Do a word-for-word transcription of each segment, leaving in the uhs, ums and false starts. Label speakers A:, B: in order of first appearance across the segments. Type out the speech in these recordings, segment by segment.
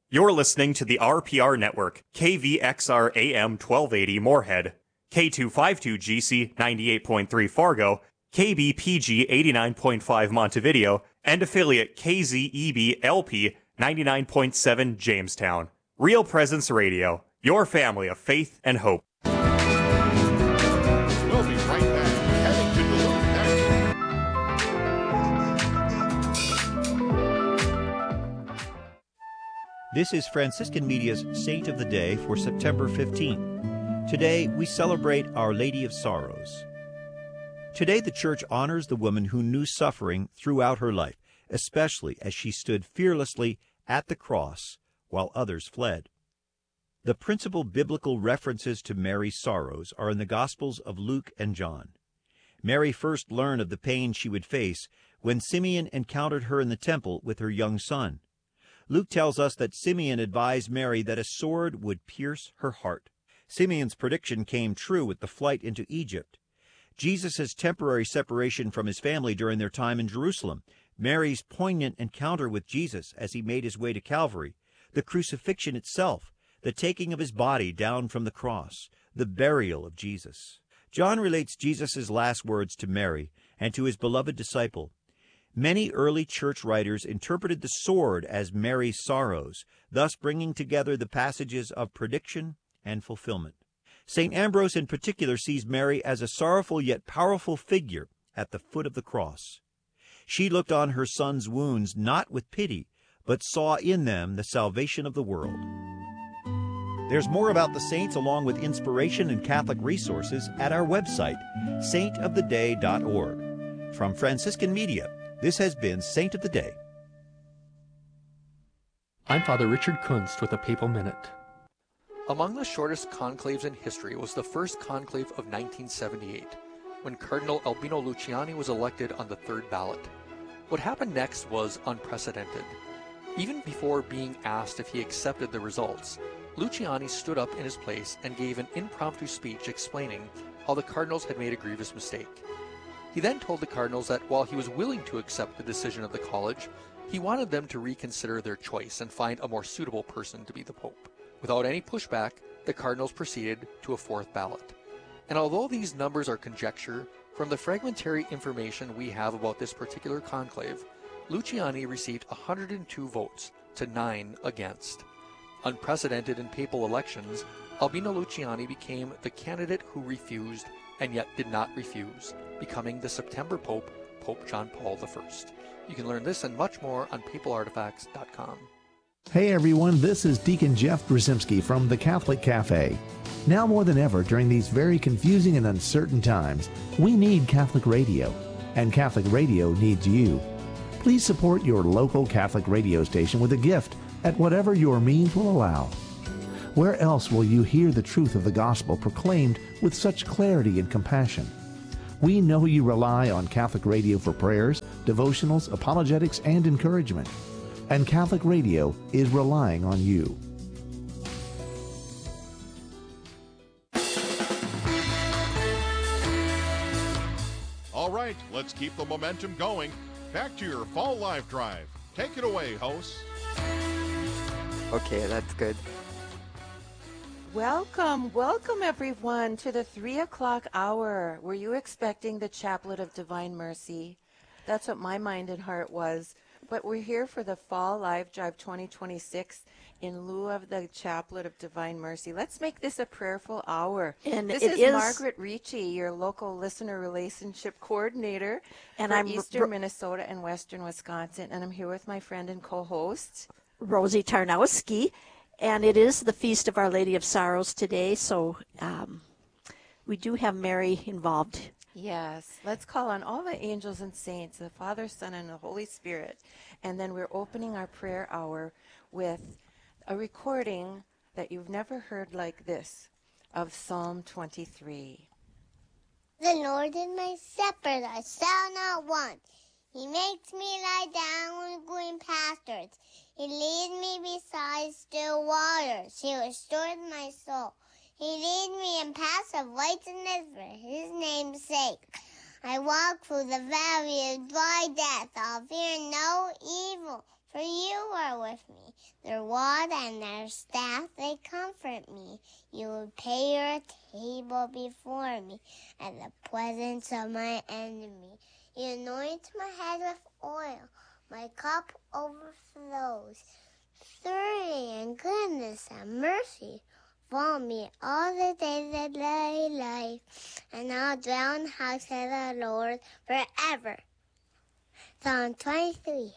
A: You're listening to the R P R Network, K V X R A M twelve eighty Moorhead, K two fifty-two G C ninety-eight point three Fargo, K B P G eighty-nine point five Montevideo, and affiliate K Z E B L P ninety-nine point seven Jamestown. Real Presence Radio, your family of faith and hope.
B: We'll be right back, heading to Duluth next.
C: This is Franciscan Media's Saint of the Day for September fifteenth. Today, we celebrate Our Lady of Sorrows. Today, the Church honors the woman who knew suffering throughout her life, especially as she stood fearlessly at the cross while others fled. The principal biblical references to Mary's sorrows are in the Gospels of Luke and John. Mary first learned of the pain she would face when Simeon encountered her in the temple with her young son. Luke tells us that Simeon advised Mary that a sword would pierce her heart. Simeon's prediction came true with the flight into Egypt. Jesus' temporary separation from his family during their time in Jerusalem, Mary's poignant encounter with Jesus as he made his way to Calvary, the crucifixion itself, the taking of his body down from the cross, the burial of Jesus. John relates Jesus' last words to Mary and to his beloved disciple. Many early church writers interpreted the sword as Mary's sorrows, thus bringing together the passages of prediction and fulfillment. Saint Ambrose in particular sees Mary as a sorrowful yet powerful figure at the foot of the cross. She looked on her son's wounds not with pity, but saw in them the salvation of the world. There's more about the saints along with inspiration and Catholic resources at our website, saint of the day dot org. From Franciscan Media, this has been Saint of the Day.
D: I'm Father Richard Kunst with a Papal Minute.
E: Among the shortest conclaves in history was the first conclave of nineteen seventy-eight, when Cardinal Albino Luciani was elected on the third ballot. What happened next was unprecedented. Even before being asked if he accepted the results, Luciani stood up in his place and gave an impromptu speech explaining how the cardinals had made a grievous mistake. He then told the cardinals that while he was willing to accept the decision of the college, he wanted them to reconsider their choice and find a more suitable person to be the pope. Without any pushback, the cardinals proceeded to a fourth ballot. And although these numbers are conjecture, from the fragmentary information we have about this particular conclave, Luciani received one hundred two votes to nine against. Unprecedented in papal elections, Albino Luciani became the candidate who refused and yet did not refuse, becoming the September Pope, Pope John Paul the First. You can learn this and much more on papal artifacts dot com.
F: Hey everyone, this is Deacon Jeff Brzezinski from the Catholic Cafe. Now more than ever, during these very confusing and uncertain times, we need Catholic radio, and Catholic radio needs you. Please support your local Catholic radio station with a gift at whatever your means will allow. Where else will you hear the truth of the gospel proclaimed with such clarity and compassion? We know you rely on Catholic radio for prayers, devotionals, apologetics, and encouragement. And Catholic radio is relying on you.
B: All right, let's keep the momentum going. Back to your Fall Live Drive. Take it away, hosts.
G: Okay, that's good.
H: Welcome, welcome everyone to the three o'clock hour. Were you expecting the Chaplet of Divine Mercy? That's what my mind and heart was. But we're here for the Fall Live Drive twenty twenty-six in lieu of the Chaplet of Divine Mercy. Let's make this a prayerful hour.
I: And
H: this
I: it
H: is,
I: is
H: Margaret Ricci, your local listener relationship coordinator
I: and
H: for
I: I'm
H: Eastern
I: Ro-
H: Minnesota and Western Wisconsin. And I'm here with my friend and co-host,
I: Rosie Tarnowski. And it is the Feast of Our Lady of Sorrows today, so um, we do have Mary involved.
H: Yes, let's call on all the angels and saints, the Father, Son, and the Holy Spirit. And then we're opening our prayer hour with a recording that you've never heard like this of Psalm twenty-three.
J: The Lord is my shepherd, I shall not want. He makes me lie down in green pastures. He leads me beside still waters. He restores my soul. He leads me in paths of righteousness for his name's sake. I walk through the valley of dry death. I'll fear no evil, for you are with me. Their rod and their staff, they comfort me. You will prepare your table before me at the presence of my enemy. You anoint my head with oil. My cup overflows. Surely in goodness and mercy follow me all the days of my life, and I'll dwell in the house of the Lord forever. Psalm twenty-three.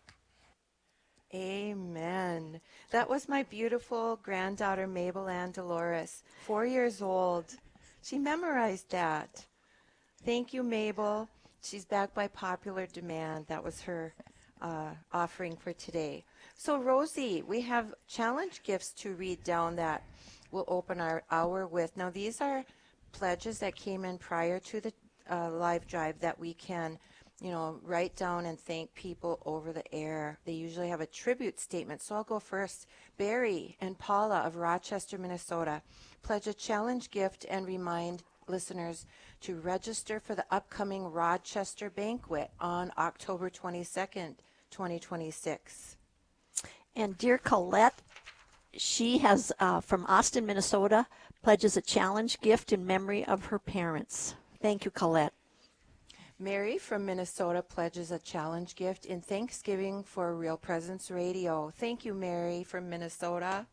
H: Amen. That was my beautiful granddaughter, Mabel Ann Dolores, four years old. She memorized that. Thank you, Mabel. She's back by popular demand. That was her uh, offering for today. So, Rosie, we have challenge gifts to read down that we'll open our hour with. Now, these are pledges that came in prior to the uh, live drive that we can, you know, write down and thank people over the air. They usually have a tribute statement. So I'll go first. Barry and Paula of Rochester, Minnesota, pledge a challenge gift and remind listeners to register for the upcoming Rochester banquet on October twenty-second, twenty twenty-six.
I: And dear Colette, she has, uh, from Austin, Minnesota, pledges a challenge gift in memory of her parents. Thank you, Colette.
H: Mary from Minnesota pledges a challenge gift in Thanksgiving for Real Presence Radio. Thank you, Mary from Minnesota.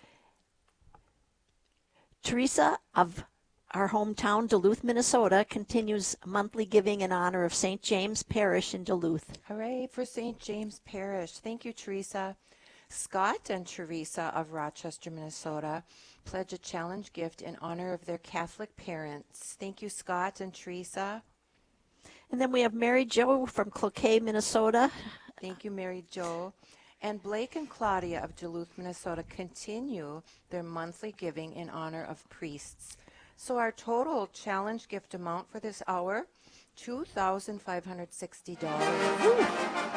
I: Teresa of our hometown, Duluth, Minnesota, continues monthly giving in honor of Saint James Parish in Duluth.
H: Hooray for Saint James Parish. Thank you, Teresa. Scott and Teresa of Rochester, Minnesota, pledge a challenge gift in honor of their Catholic parents. Thank you, Scott and Teresa.
I: And then we have Mary Jo from Cloquet, Minnesota.
H: Thank you, Mary Jo. And Blake and Claudia of Duluth, Minnesota continue their monthly giving in honor of priests. So our total challenge gift amount for this hour, two thousand five hundred sixty dollars.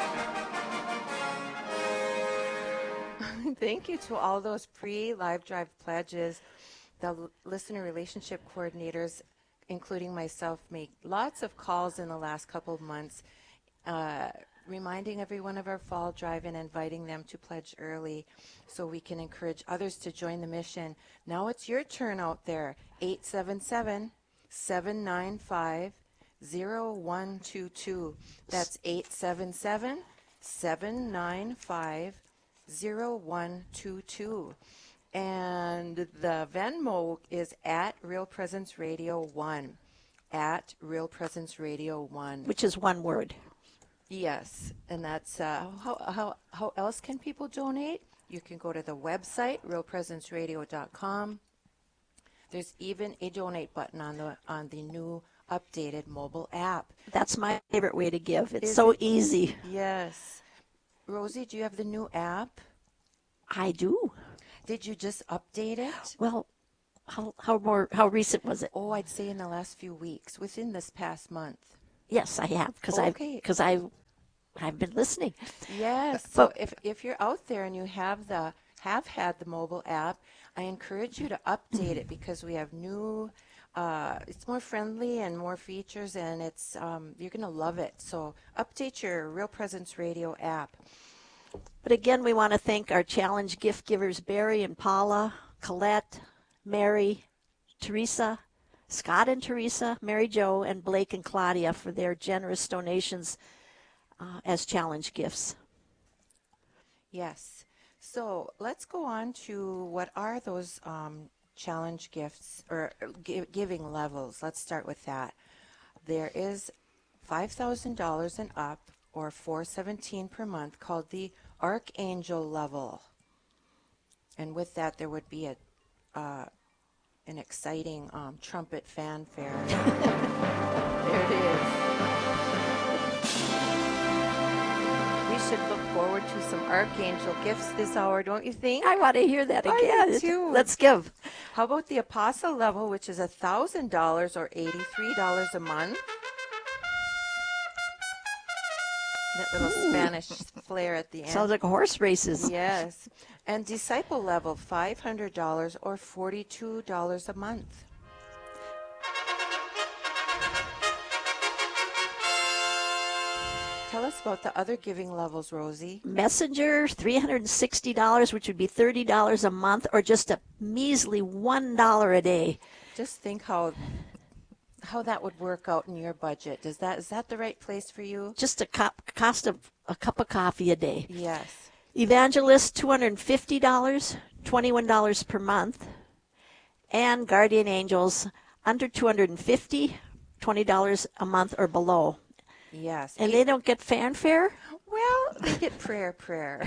H: Thank you to all those pre-live drive pledges. The l- listener relationship coordinators, including myself, make lots of calls in the last couple of months, uh, reminding everyone of our fall drive and inviting them to pledge early so we can encourage others to join the mission. Now it's your turn out there. eight seven seven, seven nine five, zero one two two. That's eight seven seven, seven nine five, zero one two two. And the Venmo is at Real Presence Radio one. At Real Presence Radio one.
I: Which is one word.
H: Yes, and that's uh, how, how, how else can people donate? You can go to the website, real presence radio dot com. There's even a donate button on the on the new updated mobile app.
I: That's my favorite way to give. It's
H: Is
I: so
H: it?
I: easy.
H: Yes. Rosie, do you have the new app?
I: I do.
H: Did you just update it?
I: Well, how how more how recent was it?
H: Oh, I'd say in the last few weeks, within this past month.
I: Yes, I have because
H: Okay.
I: I because I I've been listening.
H: Yes.
I: But-
H: So if if you're out there and you have the have had the mobile app, I encourage you to update it because we have new. Uh, it's more friendly and more features, and it's um, you're gonna love it. So update your Real Presence Radio app.
I: But again, we want to thank our challenge gift givers, Barry and Paula, Colette, Mary, Teresa, Scott and Teresa, Mary Jo, and Blake and Claudia for their generous donations uh, as challenge gifts.
H: Yes. So let's go on to what are those um, challenge gifts or gi- giving levels. Let's start with that. There is five thousand dollars and up, or four seventeen per month, called the Archangel level. And with that, there would be a uh, an exciting um, trumpet fanfare. There it is. We should look forward to some Archangel gifts this hour, don't you think?
I: I want to hear that
H: I
I: again.
H: do too.
I: Let's give.
H: How about the Apostle level, which is one thousand dollars or eighty-three dollars a month? That little Spanish flair at the end.
I: Sounds like horse races.
H: Yes. And Disciple level, five hundred dollars or forty-two dollars a month. Tell us about the other giving levels, Rosie.
I: Messenger, three hundred sixty dollars, which would be thirty dollars a month, or just a measly one dollar a day.
H: Just think how how that would work out in your budget. Does that is that the right place for you?
I: Just a cup, cost of a cup of coffee a day.
H: Yes.
I: Evangelist, two hundred fifty dollars, twenty-one dollars per month. And Guardian Angels, under two hundred fifty dollars, twenty dollars a month or below.
H: Yes.
I: And they don't get fanfare?
H: Well, they get prayer, prayer.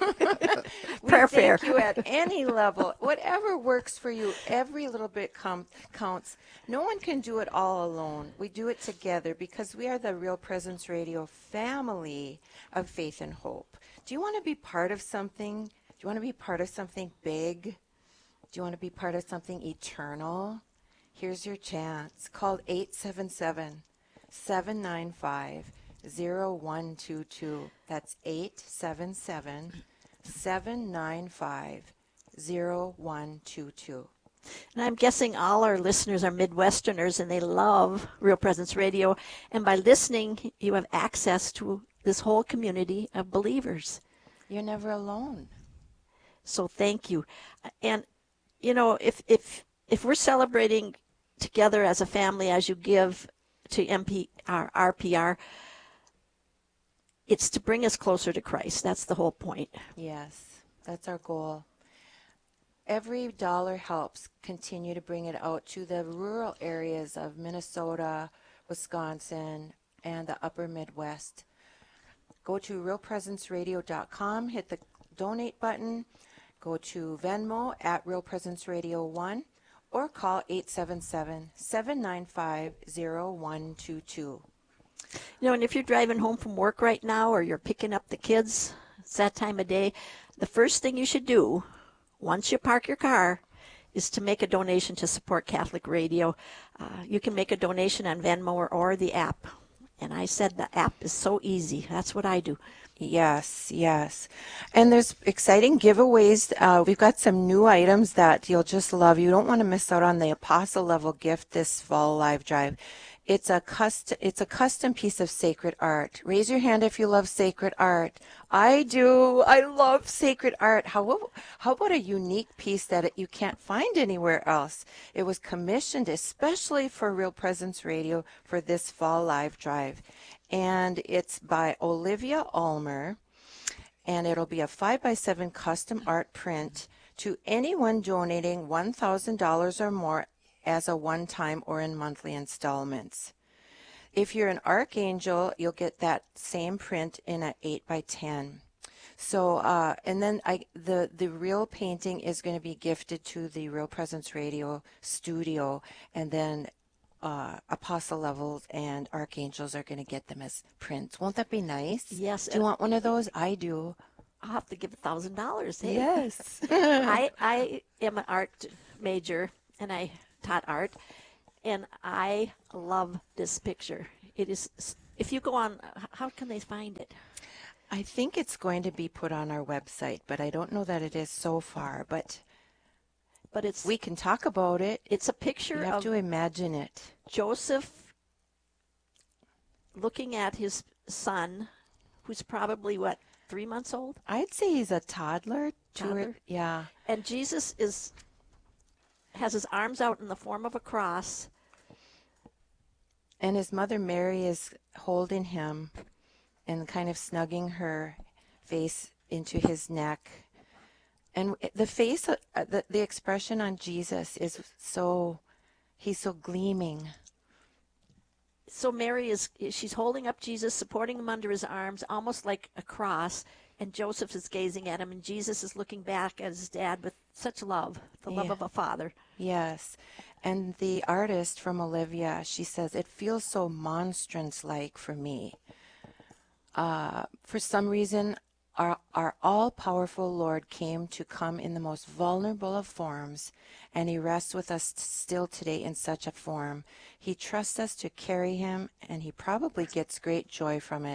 H: we
I: prayer,
H: thank
I: prayer.
H: you at any level. Whatever works for you, every little bit com- counts. No one can do it all alone. We do it together because we are the Real Presence Radio family of faith and hope. Do you want to be part of something? Do you want to be part of something big? Do you want to be part of something eternal? Here's your chance. Call eight seven seven, seven nine five, zero one two two. That's eight seven seven, seven nine five, zero one two two.
I: And I'm guessing all our listeners are Midwesterners and they love Real Presence Radio. And by listening, you have access to this whole community of believers.
H: You're never alone.
I: So thank you. And, you know, if if if we're celebrating together as a family as you give to M P R, R P R, it's to bring us closer to Christ. That's the whole point.
H: Yes, that's our goal. Every dollar helps continue to bring it out to the rural areas of Minnesota, Wisconsin, and the upper Midwest. Go to real presence radio dot com, hit the donate button, go to Venmo at Real Presence Radio one, or call eight seven seven, seven nine five, zero one two two.
I: You know, and if you're driving home from work right now or you're picking up the kids, it's that time of day, the first thing you should do once you park your car is to make a donation to support Catholic Radio. Uh, you can make a donation on Venmo or, or the app. And I said the app is so easy. That's what I do.
H: Yes, yes. And there's exciting giveaways. Uh, we've got some new items that you'll just love. You don't want to miss out on the Apostle level gift this fall live drive. It's a custom, it's a custom piece of sacred art. Raise your hand if you love sacred art. I do. I love sacred art. How, how about a unique piece that it, you can't find anywhere else? It was commissioned especially for Real Presence Radio for this fall live drive. And it's by Olivia Ulmer. And it'll be a five by seven custom art print to anyone donating one thousand dollars or more as a one-time or in monthly installments. If you're an Archangel, you'll get that same print in an eight by ten. So, uh, and then I, the, the real painting is going to be gifted to the Real Presence Radio studio, and then uh, Apostle levels and Archangels are going to get them as prints. Won't that be nice?
I: Yes.
H: Do you want one of those? I do.
I: I'll have to give a thousand dollars. Hey?
H: Yes.
I: I, I am an art major, and I taught art, and I love this picture. It is, if you go on, how can they find it?
H: I think it's going to be put on our website, but I don't know that it is so far, but
I: but it's
H: we can talk about it.
I: It's a picture
H: you have
I: of
H: to imagine it.
I: Joseph looking at his son, who's probably, what, three months old?
H: I'd say he's a toddler.
I: Toddler?
H: Or, yeah.
I: And Jesus is has his arms out in the form of a cross.
H: And his mother Mary is holding him and kind of snugging her face into his neck. And the face, uh, the, the expression on Jesus is so, he's so gleaming.
I: So Mary is, she's holding up Jesus, supporting him under his arms, almost like a cross. And Joseph is gazing at him, and Jesus is looking back at his dad with such love, the love
H: Yeah.
I: of a father.
H: Yes. And the artist from Olivia, she says, it feels so monstrance-like for me. Uh, for some reason, our, our all-powerful Lord came to come in the most vulnerable of forms, and he rests with us still today in such a form. He trusts us to carry him, and he probably gets great joy from it.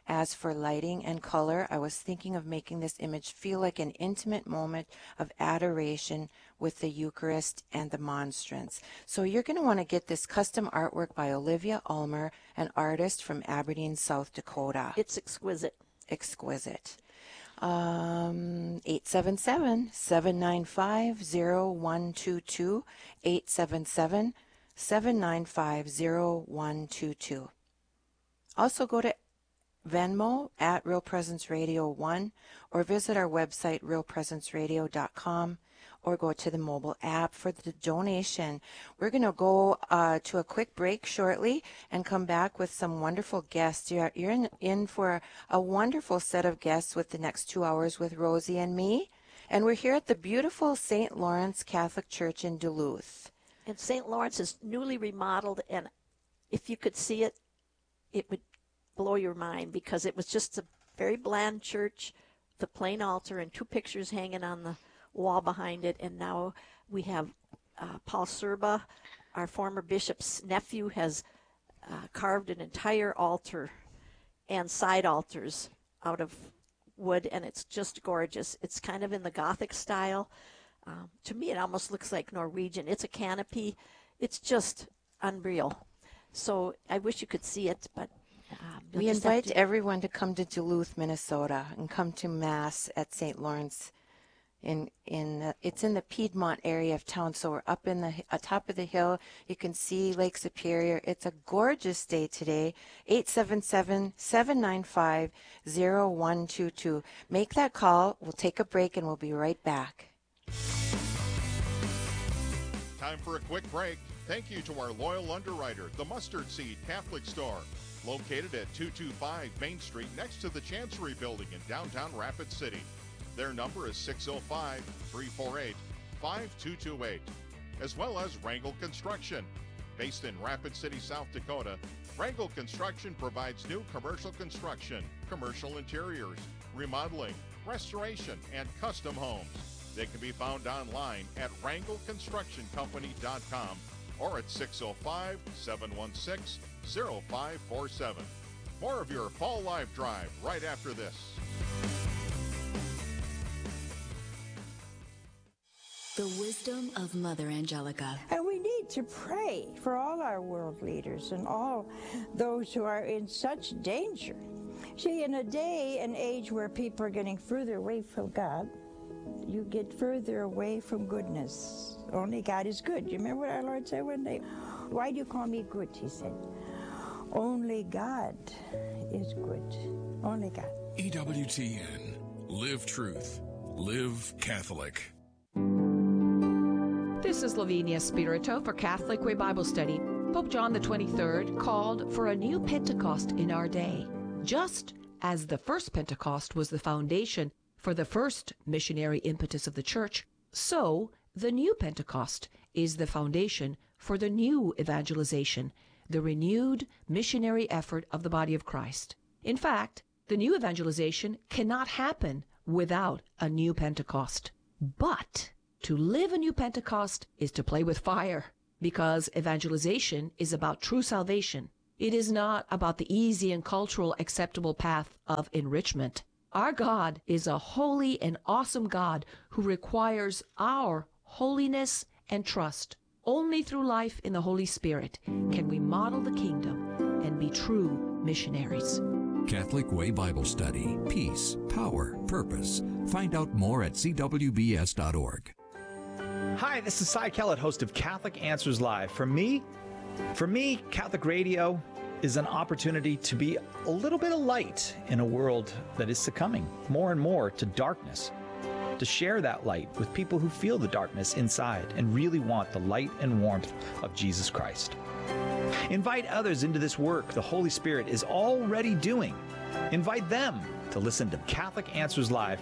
H: As for lighting and color, I was thinking of making this image feel like an intimate moment of adoration with the Eucharist and the monstrance. So you're going to want to get this custom artwork by Olivia Ulmer, an artist from Aberdeen, South Dakota.
I: It's exquisite.
H: Exquisite. Um, eight seven seven, seven nine five, zero one two two, eight seven seven, seven nine five, zero one two two. Also go to Venmo at Real Presence Radio one, or visit our website real presence radio dot com, or go to the mobile app for the donation. We're going to go uh, to a quick break shortly and come back with some wonderful guests. You're, you're in, in for a wonderful set of guests with the next two hours with Rosie and me. And we're here at the beautiful Saint Lawrence Catholic Church in Duluth.
I: And Saint Lawrence is newly remodeled, and if you could see it, it would blow your mind, because it was just a very bland church, the plain altar and two pictures hanging on the wall behind it. And now we have uh, Paul Serba, our former bishop's nephew, has uh, carved an entire altar and side altars out of wood, and it's just gorgeous. It's kind of in the Gothic style. Um, to me, it almost looks like Norwegian. It's a canopy. It's just unreal. So I wish you could see it, but Um,
H: we invite to... everyone to come to Duluth, Minnesota, and come to Mass at Saint Lawrence. In in uh, it's in the Piedmont area of town, so we're up in the uh, top of the hill. You can see Lake Superior. It's a gorgeous day today. eight seven seven, seven nine five, zero one two two. Make that call. We'll take a break, and we'll be right back.
B: Time for a quick break. Thank you to our loyal underwriter, the Mustard Seed Catholic Store, located at two two five Main Street next to the Chancery Building in downtown Rapid City. Their number is six oh five, three four eight, five two two eight. As well as Wrangell Construction. Based in Rapid City, South Dakota, Wrangell Construction provides new commercial construction, commercial interiors, remodeling, restoration, and custom homes. They can be found online at wrangell construction company dot com or at six oh five, seven one six, zero five four seven. More of your Fall Live Drive right after this.
G: The wisdom of Mother Angelica.
K: And we need to pray for all our world leaders and all those who are in such danger. See, in a day and age where people are getting further away from God, you get further away from goodness. Only God is good. You remember what our Lord said one day? Why do you call me good? He said, only God is good. Only God.
L: E W T N. Live truth. Live Catholic.
M: This is Lavinia Spirito for Catholic Way Bible Study. Pope John the twenty-third called for a new Pentecost in our day. Just as the first Pentecost was the foundation for the first missionary impetus of the Church, so the new Pentecost is the foundation for the new evangelization, the renewed missionary effort of the body of Christ. In fact, the new evangelization cannot happen without a new Pentecost. But to live a new Pentecost is to play with fire, because evangelization is about true salvation. It is not about the easy and cultural acceptable path of enrichment. Our God is a holy and awesome God who requires our holiness and trust. Only through life in the Holy Spirit can we model the kingdom and be true missionaries.
L: Catholic Way Bible Study. Peace, power, purpose. Find out more at c w b s dot org.
N: Hi, this is Cy Kellett, host of Catholic Answers Live. For me, for me, Catholic Radio is an opportunity to be a little bit of light in a world that is succumbing more and more to darkness. To share that light with people who feel the darkness inside and really want the light and warmth of Jesus Christ. Invite others into this work the Holy Spirit is already doing. Invite them to listen to Catholic Answers Live.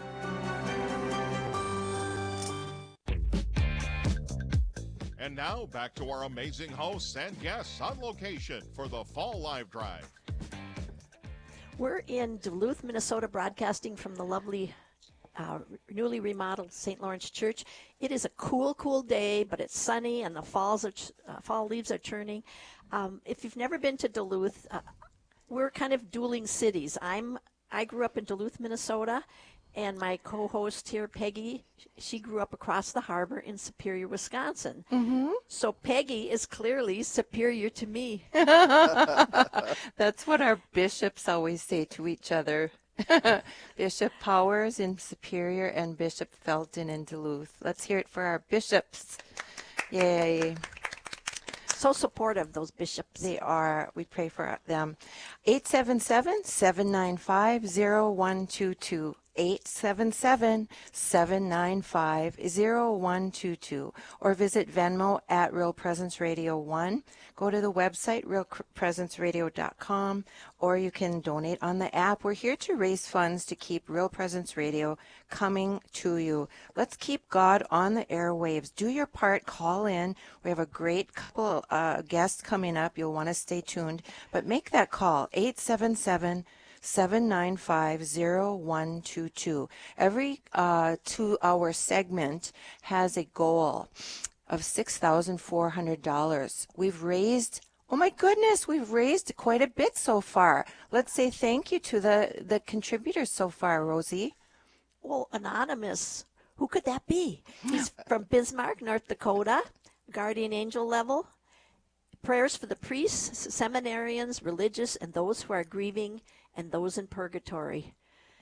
B: And now, back to our amazing hosts and guests on location for the Fall Live Drive.
I: We're in Duluth, Minnesota, broadcasting from the lovely, uh, newly remodeled Saint Lawrence Church. It is a cool, cool day, but it's sunny and the falls are, uh, fall leaves are turning. Um, if you've never been to Duluth, uh, we're kind of dueling cities. I'm I grew up in Duluth, Minnesota, and my co-host here, Peggy, she grew up across the harbor in Superior, Wisconsin.
H: Mm-hmm.
I: So Peggy is clearly superior to me.
H: That's what our bishops always say to each other. Bishop Powers in Superior and Bishop Felton in Duluth. Let's hear it for our bishops. Yay.
I: So supportive, those bishops.
H: They are. We pray for them. eight seven seven, seven nine five, zero one two two. eight seven seven, seven nine five, zero one two two. Or visit Venmo at Real Presence Radio one. Go to the website, real presence radio dot com, or you can donate on the app. We're here to raise funds to keep Real Presence Radio coming to you. Let's keep God on the airwaves. Do your part. Call in. We have a great couple uh, guests coming up. You'll want to stay tuned. But make that call, eight seven seven, seven nine five, zero one two two. Every uh, two-hour segment has a goal of six thousand four hundred dollars. We've raised, oh my goodness, we've raised quite a bit so far. Let's say thank you to the, the contributors so far, Rosie.
I: Well, anonymous. Who could that be? He's from Bismarck, North Dakota, guardian angel level. Prayers for the priests, seminarians, religious, and those who are grieving, and those in purgatory.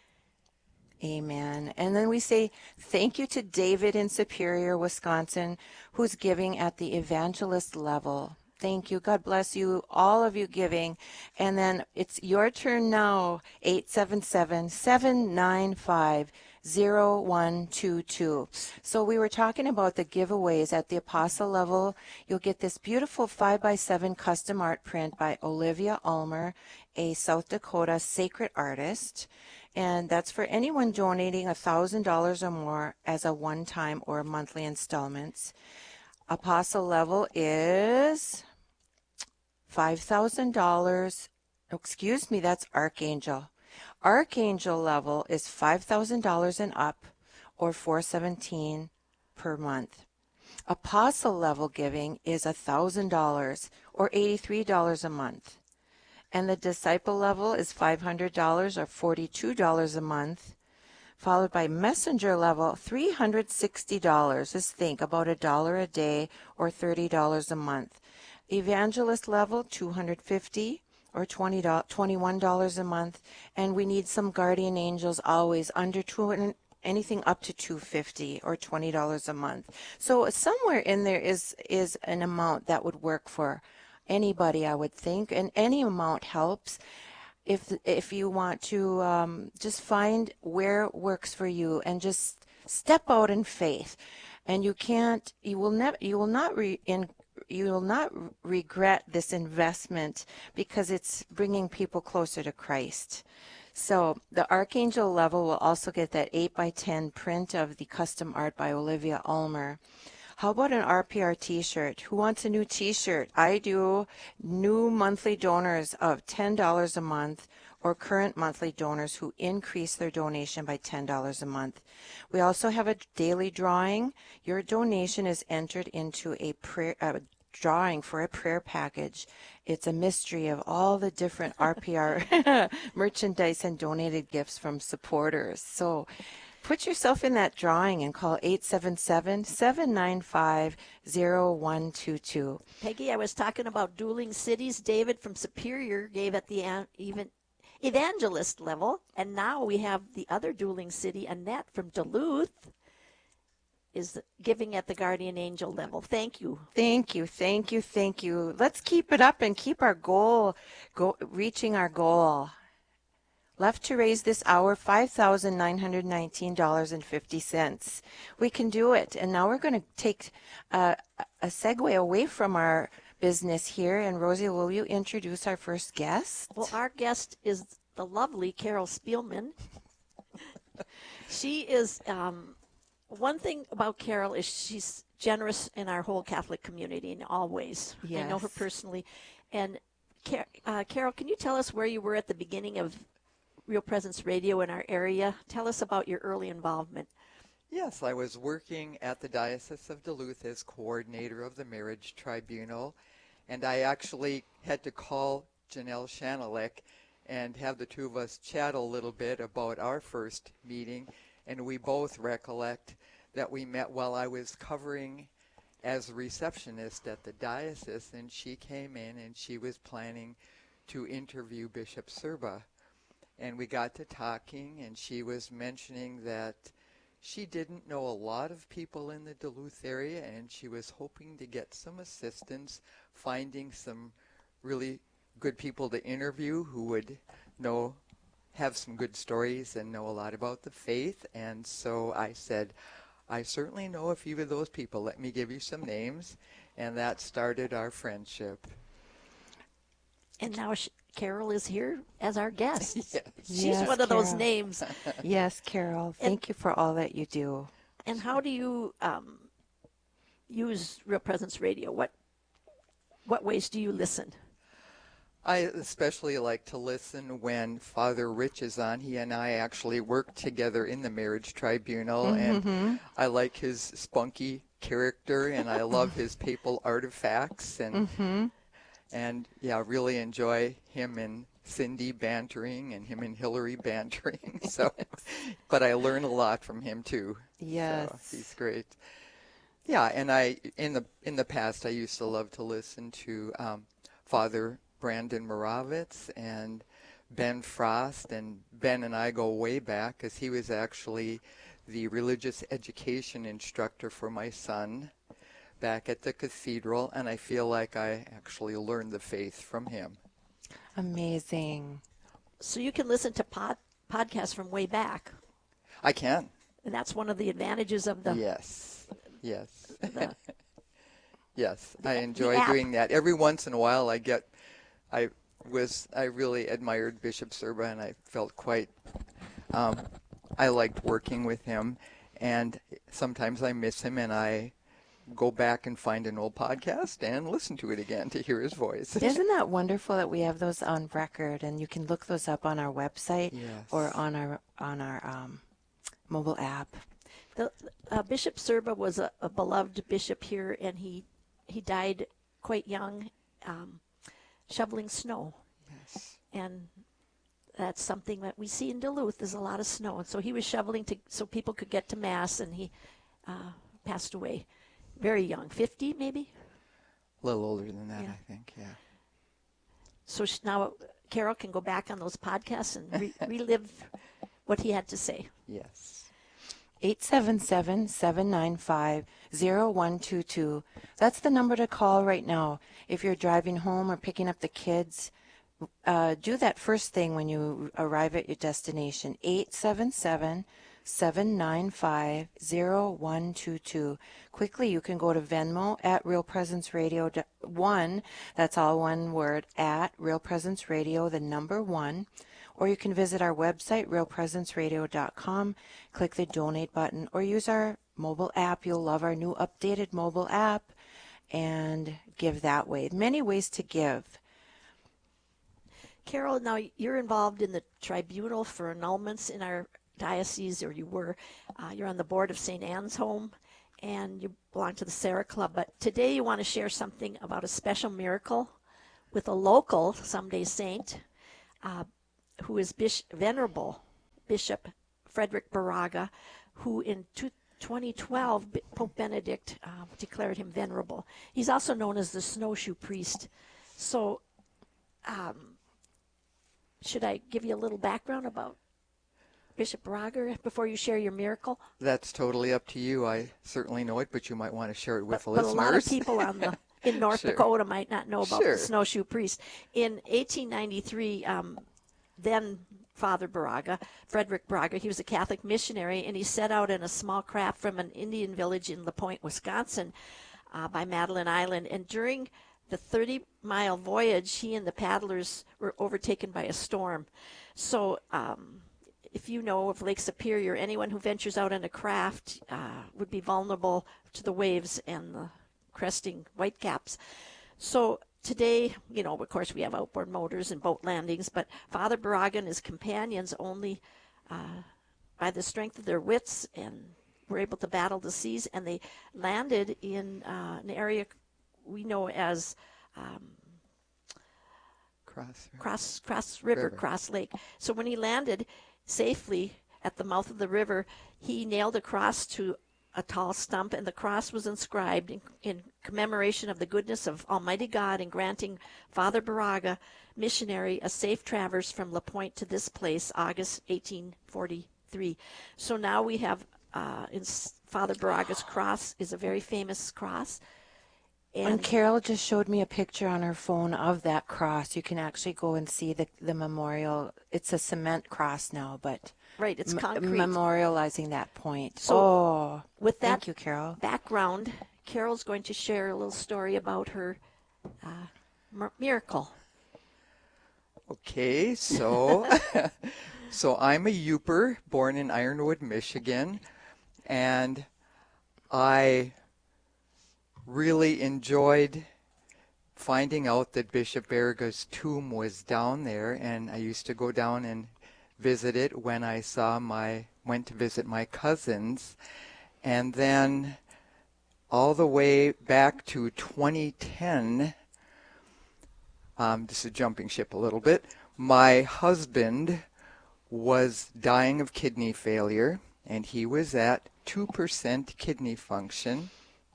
H: Amen. And then we say thank you to David in Superior, Wisconsin, who's giving at the evangelist level. Thank you. God bless you, all of you giving. And then it's your turn now, eight seven seven, seven nine five, zero one two two. So we were talking about the giveaways at the Apostle level. You'll get this beautiful five by seven custom art print by Olivia Ulmer, a South Dakota sacred artist. And that's for anyone donating one thousand dollars or more as a one-time or monthly installments. Apostle level is five thousand dollars. Excuse me, that's Archangel. Archangel level is five thousand dollars and up, or four hundred seventeen dollars per month. Apostle level giving is one thousand dollars, or eighty-three dollars a month. And the disciple level is five hundred dollars, or forty-two dollars a month, followed by messenger level, three hundred sixty dollars. Just think, about a dollar a day, or thirty dollars a month. Evangelist level, two hundred fifty dollars, or twenty dollars, twenty-one dollars a month. And we need some guardian angels always under two hundred, anything up to two hundred fifty dollars, or twenty dollars a month. So somewhere in there is is an amount that would work for anybody, I would think, and any amount helps. If if you want to um, just find where works for you and just step out in faith, and you can't, you will never, you will not re, in, you will not regret this investment, because it's bringing people closer to Christ. So the Archangel level will also get that eight by ten print of the custom art by Olivia Ulmer. How about an R P R t-shirt? Who wants a new t-shirt? I do. New monthly donors of ten dollars a month, or current monthly donors who increase their donation by ten dollars a month. We also have a daily drawing. Your donation is entered into a prayer uh, drawing for a prayer package. It's a mystery of all the different R P R merchandise and donated gifts from supporters. So put yourself in that drawing and call eight seven seven, seven nine five, zero one two two.
I: Peggy, I was talking about dueling cities. David from Superior gave at the an- even evangelist level, and now we have the other dueling city, Annette from Duluth, is giving at the guardian angel level. Thank you.
H: Thank you, thank you, thank you. Let's keep it up and keep our goal, go, reaching our goal. Left to raise this hour, five thousand nine hundred nineteen dollars and fifty cents. We can do it. And now we're going to take uh, a segue away from our business here. And Rosie, will you introduce our first guest?
I: Well, our guest is the lovely Carol Spielman. She is, um, one thing about Carol is she's generous in our whole Catholic community in all ways.
H: Yes.
I: I know her personally. And Car- uh, Carol, can you tell us where you were at the beginning of Real Presence Radio in our area? Tell us about your early involvement.
O: Yes, I was working at the Diocese of Duluth as coordinator of the Marriage Tribunal, and I actually had to call Janelle Shanalek, and have the two of us chat a little bit about our first meeting. And we both recollect that we met while I was covering as a receptionist at the diocese, and she came in and she was planning to interview Bishop Serba. And we got to talking, and she was mentioning that she didn't know a lot of people in the Duluth area, and she was hoping to get some assistance finding some really good people to interview who would know, have some good stories and know a lot about the faith. And so I said, I certainly know a few of those people. Let me give you some names. And that started our friendship.
I: And now she, Carol is here as our guest.
O: Yes.
I: She's
H: Yes,
I: one of those
H: Carol.
I: names.
H: Yes, Carol. Thank
I: And-
H: you for all that you do.
I: And how do you um, use Real Presence Radio? What what ways do you listen?
O: I especially like to listen when Father Rich is on. He and I actually work together in the marriage tribunal,
H: Mhm.
O: and I like his spunky character, and I love his papal artifacts, and
H: Mhm.
O: and yeah, really enjoy him and Cindy bantering and him and Hillary bantering. So, but I learn a lot from him too.
H: Yes.
O: So he's great. Yeah, and I in the in the past I used to love to listen to um, Father Brandon Moravitz and Ben Frost, and Ben and I go way back because he was actually the religious education instructor for my son back at the cathedral, and I feel like I actually learned the faith from him.
H: Amazing.
I: So you can listen to pod, podcasts from way back.
O: I can.
I: And that's one of the advantages of the...
O: Yes. Yes.
I: the
O: yes. I
I: the
O: enjoy
I: app.
O: doing that. Every once in a while I get, I was, I really admired Bishop Serba, and I felt quite, um, I liked working with him, and sometimes I miss him, and I go back and find an old podcast and listen to it again to hear his voice.
H: Isn't that wonderful that we have those on record, and you can look those up on our website
O: Yes.
H: or on our on our um, mobile app?
I: The, uh, Bishop Serba was a, a beloved bishop here, and he he died quite young, um, shoveling snow.
O: Yes.
I: And that's something that we see in Duluth. There's a lot of snow, and so he was shoveling to so people could get to Mass, and he uh, passed away very young, fifty maybe.
O: A little older than that,
I: Yeah.
O: I think, yeah.
I: So sh- now Carol can go back on those podcasts and re- relive what he had to say.
O: Yes.
H: eight seven seven, seven nine five, zero one two two. That's the number to call right now. If you're driving home or picking up the kids, uh, do that first thing when you arrive at your destination. eight seven seven, seven nine five, zero one two two. Quickly, you can go to Venmo at Real Presence Radio one. That's all one word, at Real Presence Radio, the number one. Or you can visit our website, real presence radio dot com, click the donate button, or use our mobile app. You'll love our new updated mobile app, and give that way. Many ways to give.
I: Carol, now you're involved in the tribunal for annulments in our diocese, or you were. Uh, you're on the board of Saint Anne's Home, and you belong to the Sarah Club. But today you want to share something about a special miracle with a local someday saint, uh, who is Bishop, Venerable Bishop Frederick Baraga, who in two, twenty twelve Pope Benedict uh, declared him venerable. He's also known as the snowshoe priest. So um, should I give you a little background about Bishop Baraga before you share your miracle?
O: That's totally up to you. I certainly know it, but you might want to share it with
I: But,
O: the
I: but a
O: listeners.
I: lot of people on the in North
O: Sure.
I: Dakota might not know about
O: Sure.
I: the snowshoe priest. In eighteen ninety-three, um, then Father Baraga, Frederick Baraga, he was a Catholic missionary, and he set out in a small craft from an Indian village in LaPointe, Wisconsin, uh, by Madeline Island. And during the thirty-mile voyage, he and the paddlers were overtaken by a storm. So um, if you know of Lake Superior, anyone who ventures out in a craft uh, would be vulnerable to the waves and the cresting whitecaps. So today, you know, of course, we have outboard motors and boat landings, but Father Baraga and his companions only, uh, by the strength of their wits, and were able to battle the seas, and they landed in uh, an area we know as um,
O: Cross,
I: Cross, Cross River,
O: River,
I: Cross Lake. So when he landed safely at the mouth of the river, he nailed a cross to a tall stump, and the cross was inscribed in, in commemoration of the goodness of Almighty God in granting Father Baraga, missionary, a safe traverse from La Pointe to this place, August eighteen forty-three. So now we have uh, in Father Baraga's cross is a very famous cross.
H: And, and Carol just showed me a picture on her phone of that cross. You can actually go and see the the memorial. It's a cement cross now, but
I: right, it's
H: m-
I: concrete.
H: memorializing that point.
I: So
H: oh,
I: with that
H: thank you, Carol.
I: Background, Carol's going to share a little story about her uh, m- miracle.
O: Okay, so so I'm a Yooper, born in Ironwood, Michigan, and I really enjoyed finding out that Bishop Baraga's tomb was down there, and I used to go down and visit it when I saw my went to visit my cousins. And then all the way back to twenty ten, um, this is jumping ship a little bit, my husband was dying of kidney failure, and he was at two percent kidney function.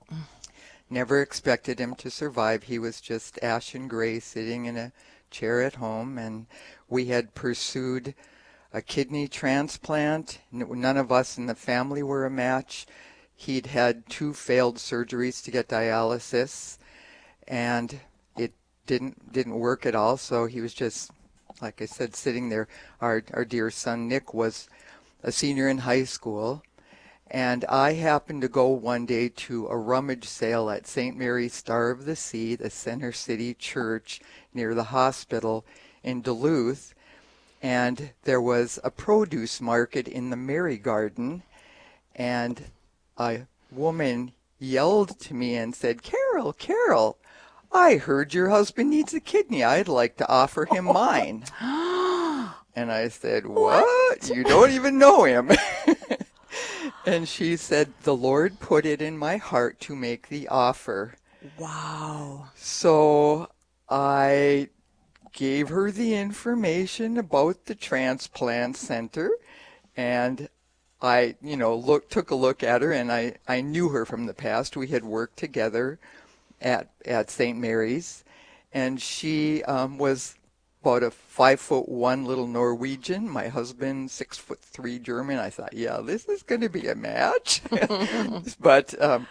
O: Never expected him to survive. He was just ashen gray sitting in a chair at home, and we had pursued a kidney transplant. None of us in the family were a match. He'd had two failed surgeries to get dialysis, and it didn't didn't work at all. So he was just, like I said, sitting there. Our our dear son Nick was a senior in high school. And I happened to go one day to a rummage sale at Saint Mary's Star of the Sea, the Center City Church near the hospital in Duluth. And there was a produce market in the Mary Garden. And a woman yelled to me and said, "Carol, Carol, I heard your husband needs a kidney. I'd like to offer him mine." And I said, "What? What? You don't even know him." And she said, "The Lord put it in my heart to make the offer."
H: Wow.
O: So I gave her the information about the transplant center, and I, you know, look, took a look at her, and I, I knew her from the past. We had worked together at, at Saint Mary's, and she um, was about a five foot one little Norwegian. My husband, six foot three German. I thought, yeah, this is going to be a match. But um,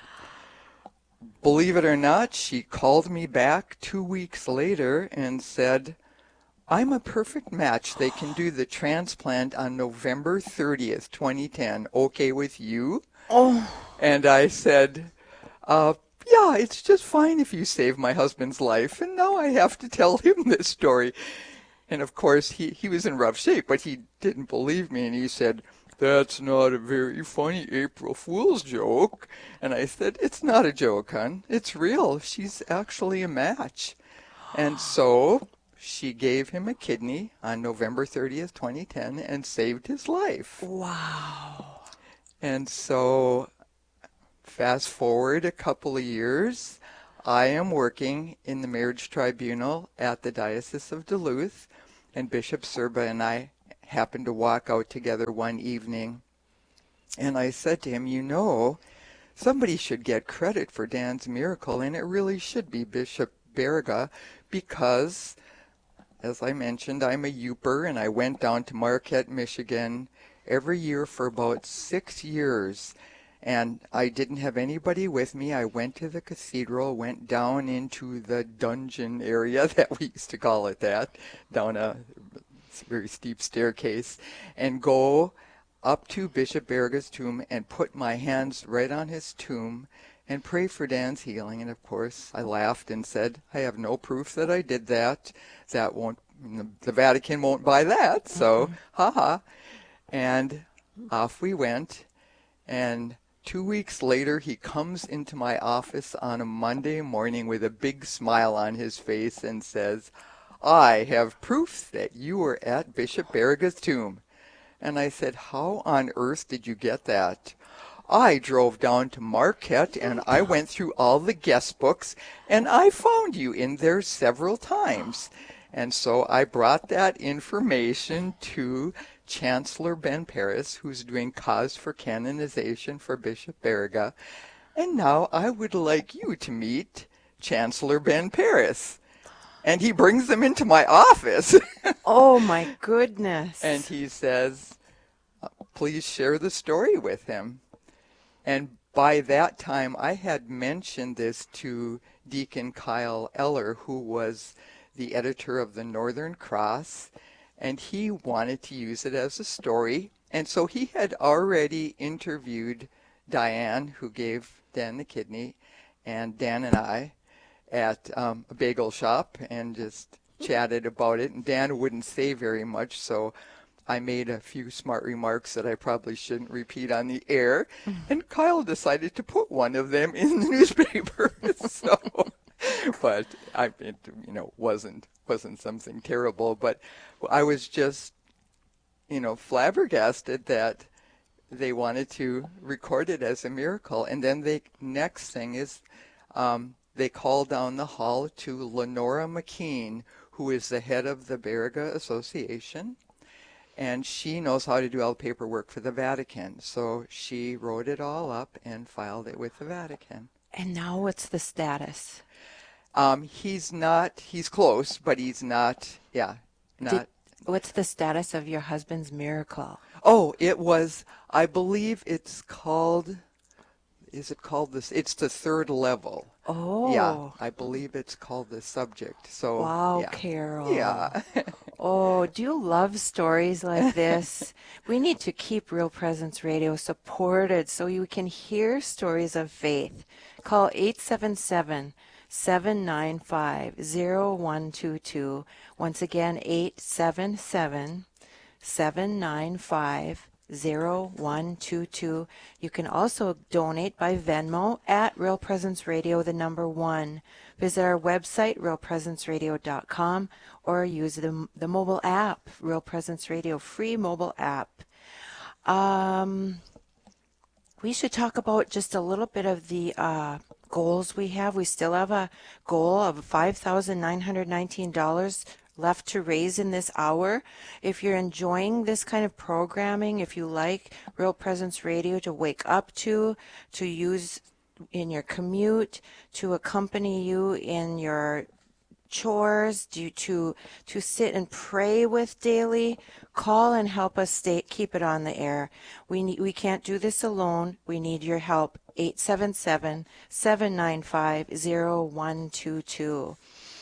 O: believe it or not, she called me back two weeks later and said, "I'm a perfect match. They can do the transplant on November thirtieth, twenty ten. Okay with you?"
H: Oh.
O: And I said, uh, "Yeah, it's just fine if you save my husband's life." And now I have to tell him this story. And of course, he, he was in rough shape, but he didn't believe me. And he said, "That's not a very funny April Fool's joke." And I said, "It's not a joke, hon. It's real. She's actually a match." And so she gave him a kidney on November thirtieth, twenty ten, and saved his life.
H: Wow.
O: And so fast forward a couple of years, I am working in the marriage tribunal at the Diocese of Duluth, and Bishop Serba and I happened to walk out together one evening. And I said to him, "You know, somebody should get credit for Dan's miracle, and it really should be Bishop Baraga, because, as I mentioned, I'm a Yooper, and I went down to Marquette, Michigan every year for about six years. And I didn't have anybody with me. I went to the cathedral, went down into the dungeon area, that we used to call it that, down a very steep staircase, and go up to Bishop Baraga's tomb and put my hands right on his tomb and pray for Dan's healing." And of course, I laughed and said, "I have no proof that I did that. That won't, the Vatican won't buy that, so mm-hmm. haha." And off we went, and two weeks later, he comes into my office on a Monday morning with a big smile on his face and says, "I have proof that you were at Bishop Baraga's tomb." And I said, "How on earth did you get that?" "I drove down to Marquette and I went through all the guest books and I found you in there several times." And so I brought that information to Chancellor Ben Paris, who's doing cause for canonization for Bishop Baraga. And now I would like you to meet Chancellor Ben Paris. And he brings them into my office.
H: Oh, my goodness.
O: And he says, please share the story with him. And by that time, I had mentioned this to Deacon Kyle Eller, who was the editor of the Northern Cross, and he wanted to use it as a story. And so he had already interviewed Diane, who gave Dan the kidney, and Dan and I at um, a bagel shop and just chatted about it. And Dan wouldn't say very much, so I made a few smart remarks that I probably shouldn't repeat on the air. And Kyle decided to put one of them in the newspaper. So, but I, it, you know, wasn't wasn't something terrible. But I was just, you know, flabbergasted that they wanted to record it as a miracle. And then the next thing is, um, they call down the hall to Lenora McKean, who is the head of the Baraga Association, and she knows how to do all the paperwork for the Vatican. So she wrote it all up and filed it with the Vatican.
H: And now what's the status?
O: Um, he's not, he's close, but he's not, yeah, not.
H: Did, what's the status of your husband's miracle?
O: Oh, it was, I believe it's called, is it called this? It's the third level.
H: Oh.
O: Yeah, I believe it's called the subject. So.
H: Wow,
O: yeah.
H: Carol.
O: Yeah.
H: Oh, do you love stories like this? We need to keep Real Presence Radio supported so you can hear stories of faith. Call eight seven seven, seven nine five, zero one two two. Once again, eight seven seven, seven nine five, zero one two two. You can also donate by Venmo at Real Presence Radio, the number one. Visit our website, real presence radio dot com, or use the, the mobile app, Real Presence Radio, free mobile app. Um, we should talk about just a little bit of the uh, goals we have. We still have a goal of five thousand nine hundred nineteen dollars left to raise in this hour. If you're enjoying this kind of programming, if you like Real Presence Radio to wake up to, to use in your commute, to accompany you in your chores, to to to sit and pray with daily, call and help us stay keep it on the air. We need, we can't do this alone. We need your help. eight seven seven, seven nine five, zero one two two.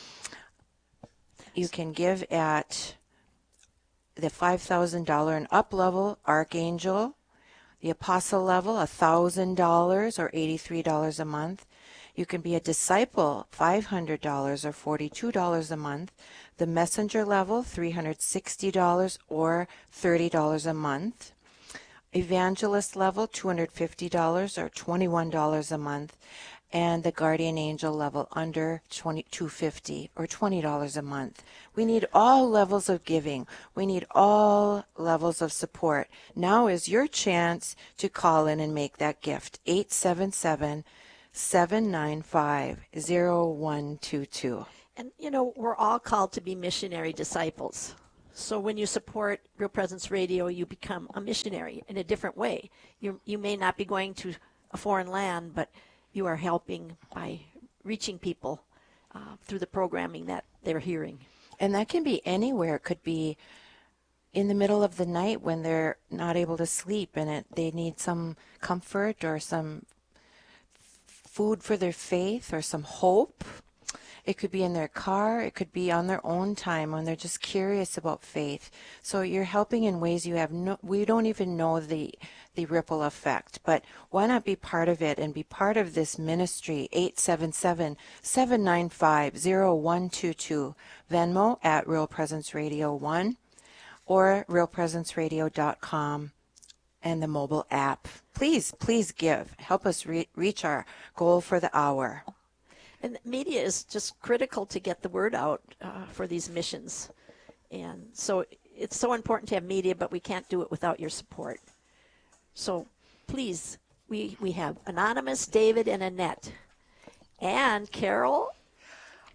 H: You can give at the five thousand dollars and up level, Archangel. The Apostle level, one thousand dollars or eighty-three dollars a month. You can be a disciple, five hundred dollars or forty-two dollars a month. The Messenger level, three hundred sixty dollars or thirty dollars a month. Evangelist level, two hundred fifty dollars or twenty-one dollars a month. And the Guardian Angel level under twenty-two fifty or twenty dollars a month. We need all levels of giving. We need all levels of support. Now is your chance to call in and make that gift. eight seven seven, seven nine five, zero one two two.
I: And, you know, we're all called to be missionary disciples. So when you support Real Presence Radio, you become a missionary in a different way. You you may not be going to a foreign land, but you are helping by reaching people uh, through the programming that they're hearing.
H: And that can be anywhere. It could be in the middle of the night when they're not able to sleep and it, they need some comfort or some food for their faith or some hope. It could be in their car. It could be on their own time when they're just curious about faith. So you're helping in ways you have no, we don't even know the the ripple effect. But why not be part of it and be part of this ministry? eight seven seven, seven nine five, zero one two two. Venmo at Real Presence Radio one or real presence radio dot com and the mobile app. Please, please give. Help us re- reach our goal for the hour.
I: And media is just critical to get the word out uh, for these missions. And so it's so important to have media, but we can't do it without your support. So please, we, we have Anonymous, David, and Annette. And Carol?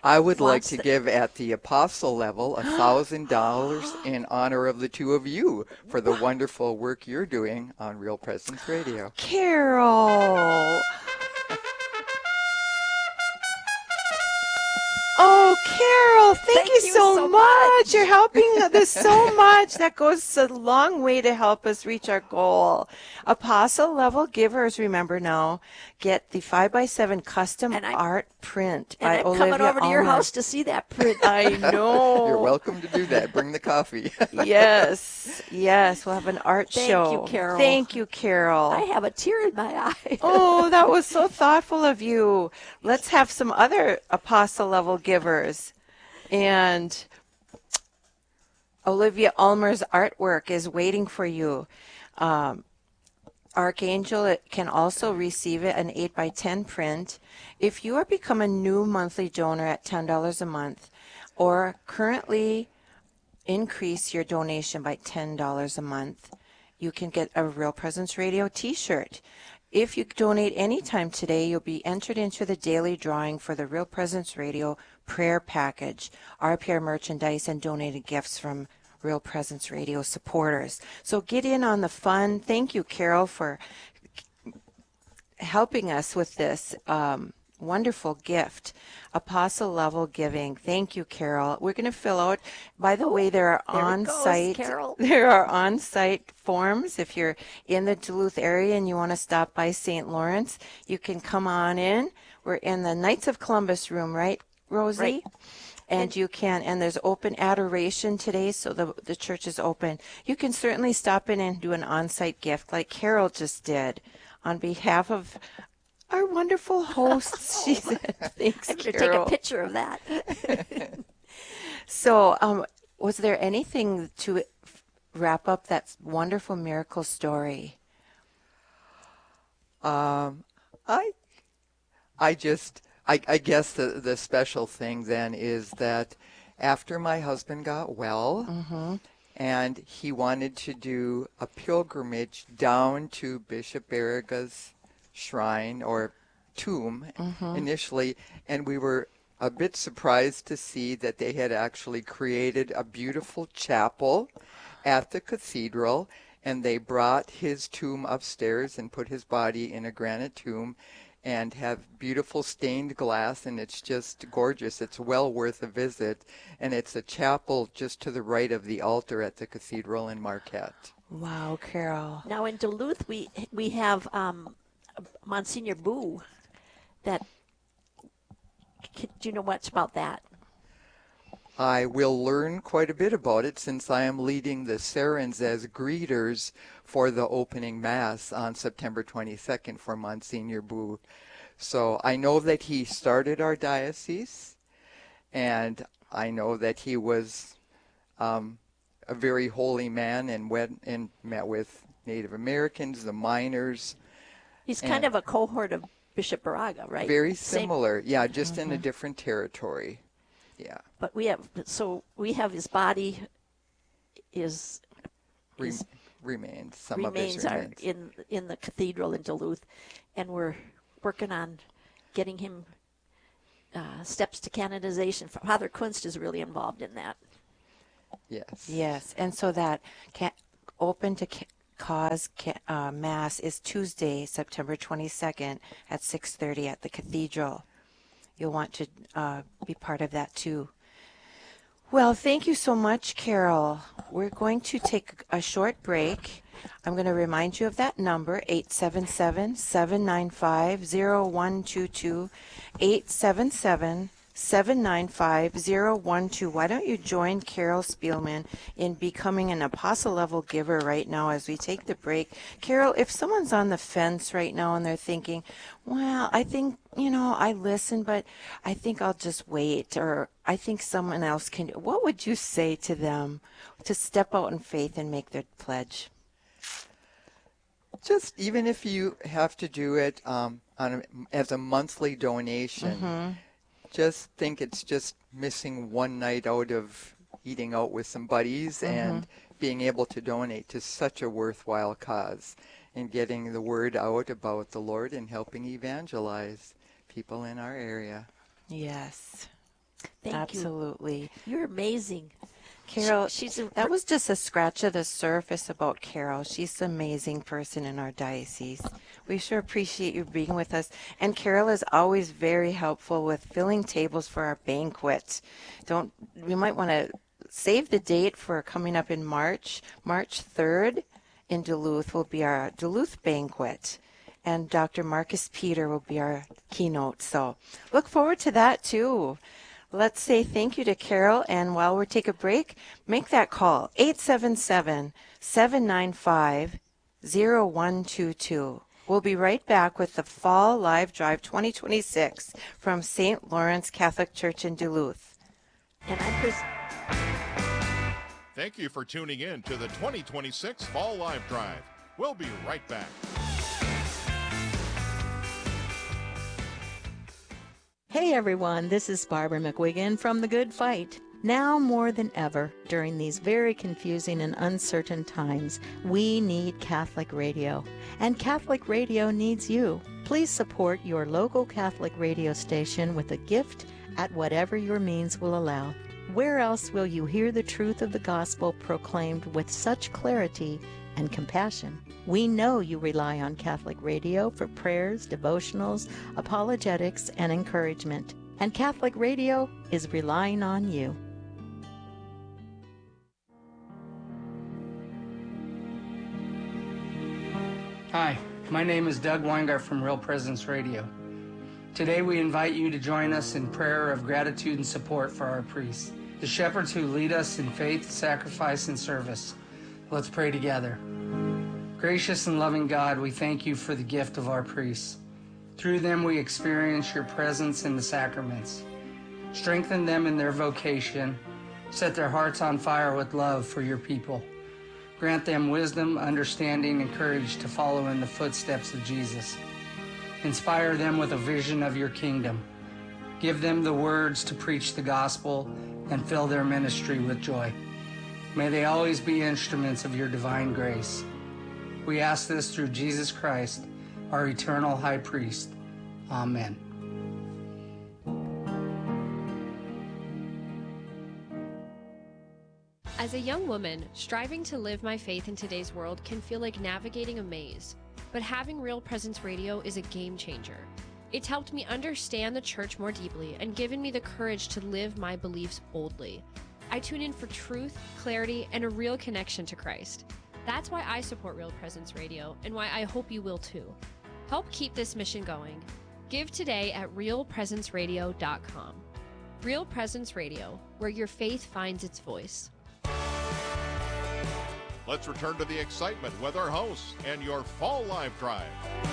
O: I would like
I: wants
O: to
I: the-
O: give at the apostle level a thousand dollars in honor of the two of you for the wonderful work you're doing on Real Presence Radio.
H: Carol. Oh, Carol, thank,
I: Thank
H: you,
I: you
H: so,
I: so
H: much.
I: much.
H: You're helping this so much. That goes a long way to help us reach our goal. Apostle level givers, remember now, get the five by seven custom art print
I: And
H: by
I: I'm
H: Olivia
I: coming over to your
H: Ulmer.
I: house to see that print.
H: I know.
O: You're welcome to do that. Bring the coffee.
H: Yes, yes. We'll have an art
I: Thank
H: show.
I: you, Carol.
H: Thank you, Carol.
I: I have a tear in my eye.
H: Oh, that was so thoughtful of you. Let's have some other apostle level givers. And Olivia Ulmer's artwork is waiting for you. Um, Archangel it can also receive it, an eight by ten print. If you are become a new monthly donor at ten dollars a month, or currently increase your donation by ten dollars a month, you can get a Real Presence Radio t-shirt. If you donate anytime today, you'll be entered into the daily drawing for the Real Presence Radio prayer package, R P R merchandise, and donated gifts from Real Presence Radio supporters. So get in on the fun. Thank you, Carol, for helping us with this um, wonderful gift. Apostle level giving. Thank you, Carol. We're going to fill out, by the way, there are
I: there it goes,
H: on-site
I: Carol.
H: there are on-site forms. If you're in the Duluth area and you want to stop by Saint Lawrence, you can come on in. We're in the Knights of Columbus room, right, Rosie?
I: Right.
H: And you can, and there's open adoration today, so the the church is open. You can certainly stop in and do an on-site gift like Carol just did on behalf of our wonderful hosts. She said, thanks,
I: I'm going to take
H: Carol.
I: a picture of that.
H: So, um, was there anything to wrap up that wonderful miracle story?
O: Um, I, I just, I, I guess the, the special thing then is that after my husband got well,
H: Mm-hmm.
O: and he wanted to do a pilgrimage down to Bishop Barriga's shrine or tomb
H: Mhm.
O: initially, and we were a bit surprised to see that they had actually created a beautiful chapel at the cathedral, and they brought his tomb upstairs and put his body in a granite tomb and have beautiful stained glass, and it's just gorgeous. It's well worth a visit, and it's a chapel just to the right of the altar at the cathedral in Marquette.
H: Wow, Carol.
I: Now in Duluth, we we have um, Monsignor Boo. That do you know much about that?
O: I will learn quite a bit about it since I am leading the Sarens as greeters for the opening Mass on September twenty-second for Monsignor Boo. So I know that he started our diocese, and I know that he was um, a very holy man and went and met with Native Americans, the miners.
I: He's kind of a cohort of Bishop Barraga, right?
O: Very
I: Same-
O: similar, yeah, just in a
I: Mhm.
O: different territory. Yeah.
I: But we have so we have his body is,
O: Rem-
I: is
O: remains. Some
I: remains
O: of
I: are
O: his remains.
I: in in the cathedral in Duluth, and we're working on getting him uh, steps to canonization. Father Kunst is really involved in that.
O: Yes.
H: Yes, and so that ca- open to ca- cause ca- uh, Mass is Tuesday, September twenty-second at six thirty at the cathedral. You'll want to uh, be part of that too. Well, thank you so much, Carol. We're going to take a short break. I'm going to remind you of that number, eight seven seven, seven nine five, zero one two two, eight seven seven, seven nine five, zero one two. Why don't you join Carol Spielman in becoming an apostle level giver right now as we take the break? Carol, if someone's on the fence right now and they're thinking, well, I think, you know, I listen, but I think I'll just wait, or I think someone else can, what would you say to them to step out in faith and make their pledge?
O: Just even if you have to do it um, on a, as a monthly donation,
H: Mhm.
O: just think it's just missing one night out of eating out with some buddies
H: Mhm.
O: and being able to donate to such a worthwhile cause and getting the word out about the Lord and helping evangelize people in our area.
H: Yes.
I: Thank
H: Absolutely.
I: you. You're amazing.
H: Carol,
I: she, she's a,
H: that was just a scratch of the surface about Carol. She's an amazing person in our diocese. We sure appreciate you being with us. And Carol is always very helpful with filling tables for our banquet. Don't we might want to save the date for coming up in March. March third in Duluth will be our Duluth banquet. And Doctor Marcus Peter will be our keynote. So look forward to that too. Let's say thank you to Carol, and while we take a break, make that call, eight seven seven, seven nine five, zero one two two. We'll be right back with the Fall Live Drive twenty twenty-six from Saint Lawrence Catholic Church in Duluth.
I: And I'm Chris.
B: Thank you for tuning in to the twenty twenty-six Fall Live Drive. We'll be right back.
P: Hey everyone, this is Barbara McWiggin from The Good Fight. Now more than ever, during these very confusing and uncertain times, we need Catholic radio. And Catholic radio needs you. Please support your local Catholic radio station with a gift at whatever your means will allow. Where else will you hear the truth of the gospel proclaimed with such clarity and compassion? We know you rely on Catholic radio for prayers, devotionals, apologetics, and encouragement. And Catholic radio is relying on you.
Q: Hi, my name is Doug Weingart from Real Presence Radio. Today we invite you to join us in prayer of gratitude and support for our priests, the shepherds who lead us in faith, sacrifice, and service. Let's pray together. Gracious and loving God, we thank you for the gift of our priests. Through them we experience your presence in the sacraments. Strengthen them in their vocation. Set their hearts on fire with love for your people. Grant them wisdom, understanding, and courage to follow in the footsteps of Jesus. Inspire them with a vision of your kingdom. Give them the words to preach the gospel and fill their ministry with joy. May they always be instruments of your divine grace. We ask this through Jesus Christ, our eternal high priest. Amen.
R: As a young woman, striving to live my faith in today's world can feel like navigating a maze. But having Real Presence Radio is a game changer. It's helped me understand the church more deeply and given me the courage to live my beliefs boldly. I tune in for truth, clarity, and a real connection to Christ. That's why I support Real Presence Radio, and why I hope you will too. Help keep this mission going. Give today at real presence radio dot com. Real Presence Radio, where your faith finds its voice.
B: Let's return to the excitement with our hosts and your Fall Live Drive.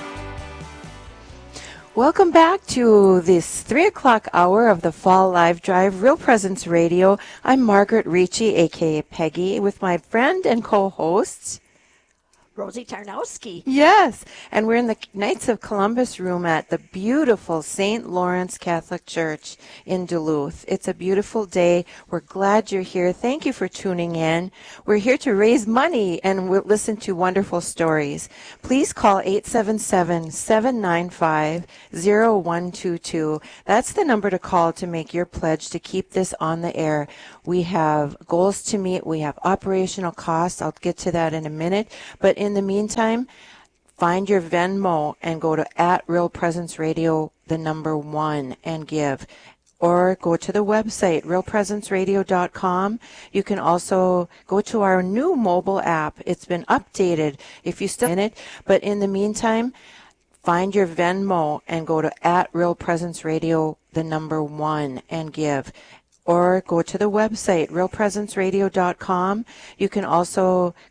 H: Welcome back to this three o'clock hour of the Fall Live Drive, Real Presence Radio. I'm Margaret Ricci, a k a. Peggy, with my friend and co-hosts,
I: Rosie Tarnowski.
H: Yes, and we're in the Knights of Columbus room at the beautiful Saint Lawrence Catholic Church in Duluth. It's a beautiful day. We're glad you're here. Thank you for tuning in. We're here to raise money and we'll listen to wonderful stories. Please call eight seven seven, seven nine five, zero one two two. That's the number to call to make your pledge to keep this on the air. We have goals to meet. We have operational costs. I'll get to that in a minute. But in the meantime, find your Venmo and go to at Real Presence Radio, the number one, and give. Or go to the website, real presence radio dot com. You can also go to our new mobile app. It's been updated if you still in it. But in the meantime, find your Venmo and go to at Real Presence Radio, the number one, and give. Or go to the website, real presence radio dot com. You can also